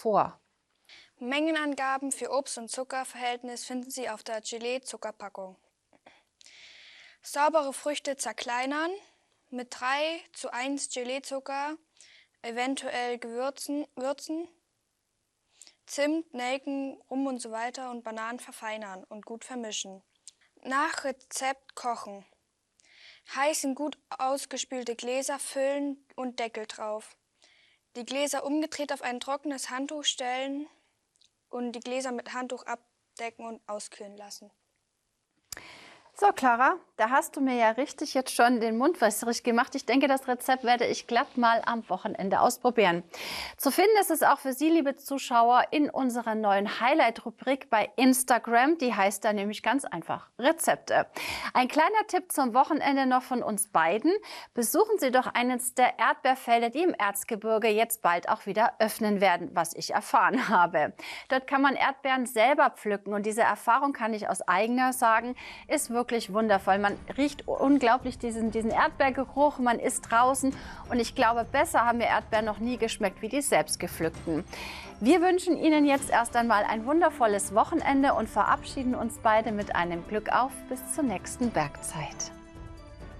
vor? Mengenangaben für Obst- und Zuckerverhältnis finden Sie auf der Gelee-Zuckerpackung. Saubere Früchte zerkleinern, mit 3:1 Gelee-Zucker, eventuell würzen, Zimt, Nelken, Rum und so weiter und Bananen verfeinern und gut vermischen. Nach Rezept kochen. Heiß in gut ausgespülte Gläser füllen und Deckel drauf. Die Gläser umgedreht auf ein trockenes Handtuch stellen und die Gläser mit Handtuch abdecken und auskühlen lassen. So, Clara, da hast du mir ja richtig jetzt schon den Mund wässrig gemacht. Ich denke, das Rezept werde ich glatt mal am Wochenende ausprobieren. Zu finden ist es auch für Sie, liebe Zuschauer, in unserer neuen Highlight-Rubrik bei Instagram. Die heißt da nämlich ganz einfach Rezepte. Ein kleiner Tipp zum Wochenende noch von uns beiden. Besuchen Sie doch eines der Erdbeerfelder, die im Erzgebirge jetzt bald auch wieder öffnen werden, was ich erfahren habe. Dort kann man Erdbeeren selber pflücken und diese Erfahrung kann ich aus eigener sagen, ist wirklich wundervoll. Man riecht unglaublich diesen Erdbeergeruch, man ist draußen und ich glaube, besser haben mir Erdbeeren noch nie geschmeckt wie die selbstgepflückten. Wir wünschen Ihnen jetzt erst einmal ein wundervolles Wochenende und verabschieden uns beide mit einem Glück auf bis zur nächsten Bergzeit.